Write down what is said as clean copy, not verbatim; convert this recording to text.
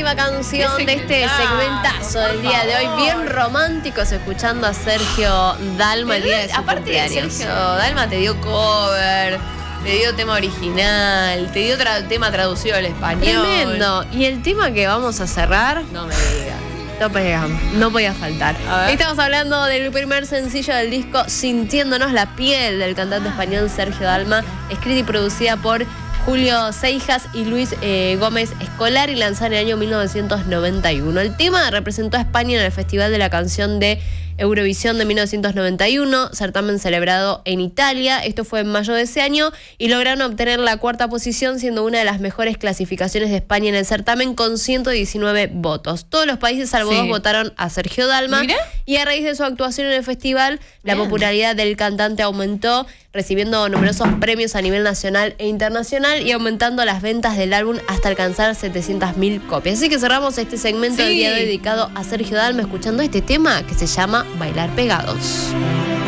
última canción de este segmentazo del día de hoy, bien románticos, escuchando a Sergio Dalma el día de su cumpleaños. Sergio Dalma te dio cover, te dio tema original, te dio tema traducido al español. Tremendo. Y el tema que vamos a cerrar, No me digas. no podía faltar. Estamos hablando del primer sencillo del disco Sintiéndonos la piel, del cantante español Sergio Dalma, escrita y producida por Julio Seijas y Luis Gómez Escolar y lanzado en el año 1991. El tema representó a España en el Festival de la Canción de Eurovisión de 1991, certamen celebrado en Italia. Esto fue en mayo de ese año y lograron obtener la 4ª posición, siendo una de las mejores clasificaciones de España en el certamen con 119 votos. Todos los países salvo 2 votaron a Sergio Dalma. ¿Mirá? Y a raíz de su actuación en el festival, la popularidad del cantante aumentó, recibiendo numerosos premios a nivel nacional e internacional y aumentando las ventas del álbum hasta alcanzar 700.000 copias. Así que cerramos este segmento del día de hoy dedicado a Sergio Dalma escuchando este tema que se llama Bailar Pegados.